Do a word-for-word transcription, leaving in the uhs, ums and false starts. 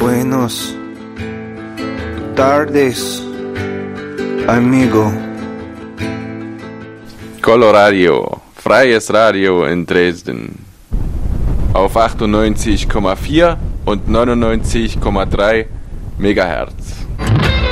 Buenos tardes, amigo. Coloradio, freies Radio in Dresden. Auf achtundneunzig Komma vier und neunundneunzig Komma drei Megahertz.